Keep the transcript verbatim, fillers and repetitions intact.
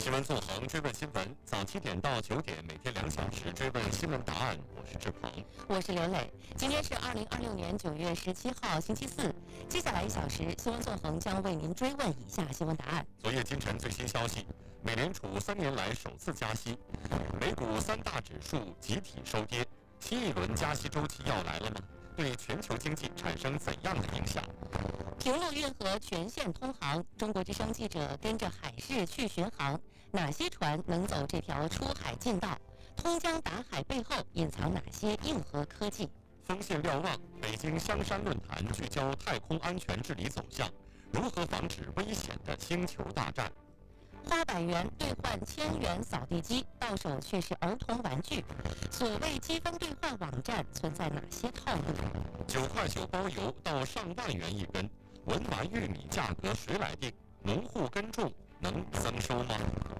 新闻纵横追问新闻，早七点到九点，每天两小时追问新闻答案。我是志鹏， 我是刘磊。今天是二零二六年九月十七号，星期四。接下来一小时，新闻纵横将为您追问以下新闻答案。 昨夜今晨最新消息，美联储三年来首次加息，美股三大指数集体收跌。新一轮加息周期要来了吗？对全球经济产生怎样的影响？ 平陆运河全线通航，中国之声记者跟着海事去巡航，哪些船能走这条出海近道？通江达海背后隐藏哪些硬核科技？ 锋线瞭望，北京香山论坛聚焦太空安全治理走向，如何防止危险的星球大战？ 花百元兑换千元扫地机，到手却是儿童玩具。所谓积分兑换网站存在哪些套路？ 九块九包邮到上万元一根，文玩玉米价格谁来定？农户耕种能增收吗？